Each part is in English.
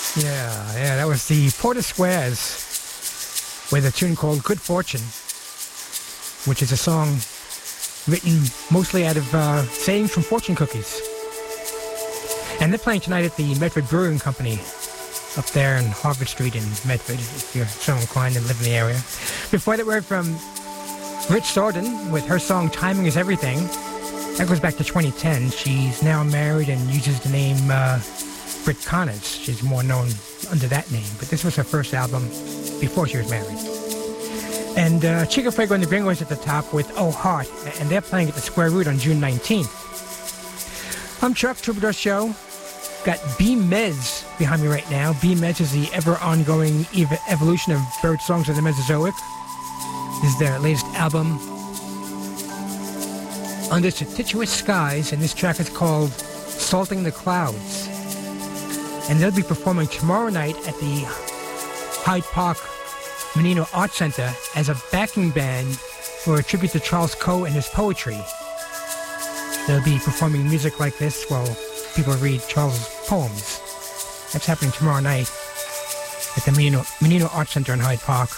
Yeah, that was the Porter Squares with a tune called Good Fortune, which is a song written mostly out of sayings from fortune cookies. And they're playing tonight at the Medford Brewing Company up there in Harvard Street in Medford, if you're so inclined and live in the area. Before that, we heard from Rich Sordin with her song Timing is Everything. That goes back to 2010. She's now married and uses the name Britt Connors. She's more known under that name, but this was her first album before she was married. And Chica Fuego and the Gringos at the top with Oh Heart, and they're playing at the Square Root on June 19th. I'm Chuck, Troubadour Show. Got B Mez behind me right now. B Mez is the ever-ongoing evolution of bird songs of the Mesozoic. This is their latest album, Under Ceptituous Skies, and this track is called Salting the Clouds. And they'll be performing tomorrow night at the Hyde Park Menino Art Center as a backing band for a tribute to Charles Coe and his poetry. They'll be performing music like this while people read Charles' poems. That's happening tomorrow night at the Menino Art Center in Hyde Park.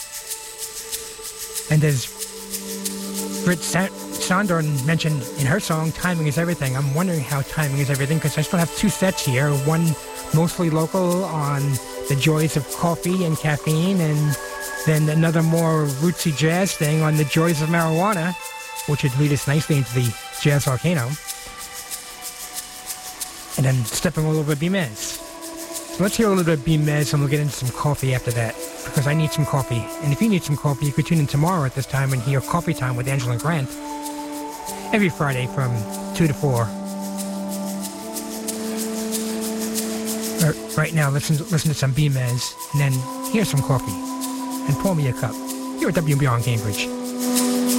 And as Britt Sondorn mentioned in her song, Timing is Everything, I'm wondering how timing is everything, because I still have two sets here. One mostly local on the joys of coffee and caffeine, and then another more rootsy jazz thing on the joys of marijuana, which would lead us nicely into the Jazz Volcano. And then stepping all over B Mez. So let's hear a little bit of B Mez, and we'll get into some coffee after that, because I need some coffee. And if you need some coffee, you could tune in tomorrow at this time and hear Coffee Time with Angela Grant every Friday from 2 to 4. Right now, listen to some B Mez, and then here's some coffee. And pour me a cup. Here at WBR in Cambridge.